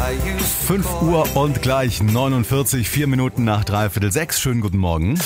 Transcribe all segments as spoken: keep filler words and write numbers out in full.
fünf Uhr und gleich neunundvierzig, vier Minuten nach dreiviertel sechs. Schönen guten Morgen.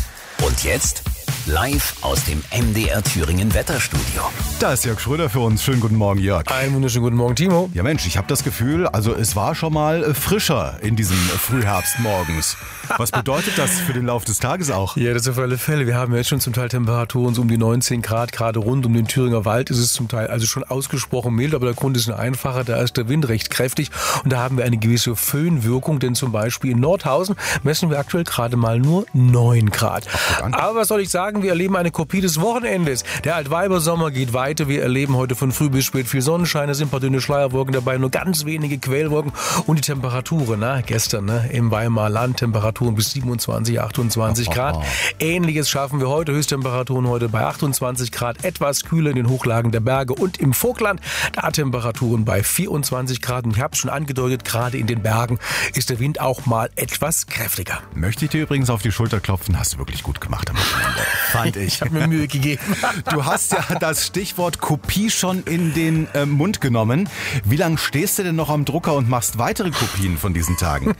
Und jetzt live aus dem M D R Thüringen Wetterstudio. Da ist Jörg Schröder für uns. Schönen guten Morgen, Jörg. Einen wunderschönen guten Morgen, Timo. Ja Mensch, ich habe das Gefühl, also es war schon mal frischer in diesem Frühherbst morgens. Was bedeutet das für den Lauf des Tages auch? Ja, das auf alle Fälle. Wir haben jetzt schon zum Teil Temperaturen so um die neunzehn Grad. Gerade rund um den Thüringer Wald ist es zum Teil also schon ausgesprochen mild, aber der Grund ist ein einfacher. Da ist der Wind recht kräftig und da haben wir eine gewisse Föhnwirkung, denn zum Beispiel in Nordhausen messen wir aktuell gerade mal nur neun Grad. Ach, aber was soll ich sagen? Wir erleben eine Kopie des Wochenendes. Der Altweibersommer geht weiter. Wir erleben heute von früh bis spät viel Sonnenschein. Es sind ein paar dünne Schleierwolken dabei, nur ganz wenige Quellwolken. Und die Temperaturen, na, gestern ne, im Weimarer Land, Temperaturen bis siebenundzwanzig, achtundzwanzig Grad. Ähnliches schaffen wir heute. Höchsttemperaturen heute bei achtundzwanzig Grad. Etwas kühler in den Hochlagen der Berge und im Vogtland. Da Temperaturen bei vierundzwanzig Grad. Und ich habe es schon angedeutet, gerade in den Bergen ist der Wind auch mal etwas kräftiger. Möchte ich dir übrigens auf die Schulter klopfen. Hast du wirklich gut gemacht am Wochenende. Fand ich. Ich habe mir Mühe gegeben. Du hast ja das Stichwort Kopie schon in den äh, Mund genommen. Wie lange stehst du denn noch am Drucker und machst weitere Kopien von diesen Tagen?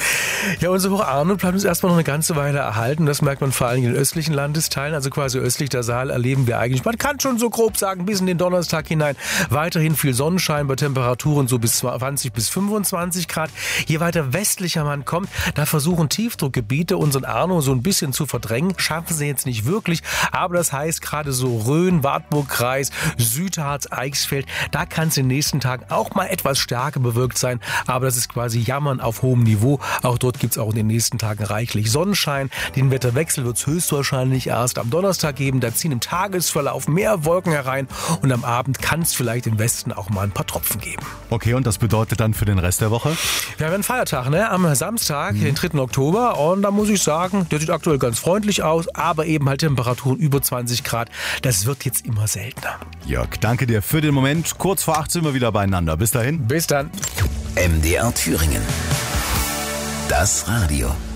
Ja, unser Hocharno bleibt uns erstmal noch eine ganze Weile erhalten. Das merkt man vor allem in den östlichen Landesteilen. Also quasi östlich der Saal erleben wir eigentlich, man kann schon so grob sagen, bis in den Donnerstag hinein weiterhin viel Sonnenschein bei Temperaturen so bis zwanzig bis fünfundzwanzig Grad. Je weiter westlicher man kommt, da versuchen Tiefdruckgebiete unseren Arno so ein bisschen zu verdrängen. Schaffen sie jetzt nicht wirklich. Aber das heißt, gerade so Rhön, Wartburg-Kreis, Südharz, Eichsfeld, da kann es in den nächsten Tagen auch mal etwas stärker bewölkt sein. Aber das ist quasi Jammern auf hohem Niveau. Auch dort gibt es auch in den nächsten Tagen reichlich Sonnenschein. Den Wetterwechsel wird es höchstwahrscheinlich erst am Donnerstag geben. Da ziehen im Tagesverlauf mehr Wolken herein und am Abend kann es vielleicht im Westen auch mal ein paar Tropfen geben. Okay, und das bedeutet dann für den Rest der Woche? Wir haben einen Feiertag, ne? Am Samstag, mhm. den dritten Oktober. Und da muss ich sagen, der sieht aktuell ganz freundlich aus, aber eben halt Temperaturen über zwanzig Grad. Das wird jetzt immer seltener. Jörg, danke dir für den Moment. Kurz vor acht sind wir wieder beieinander. Bis dahin. Bis dann. M D R Thüringen. Das Radio.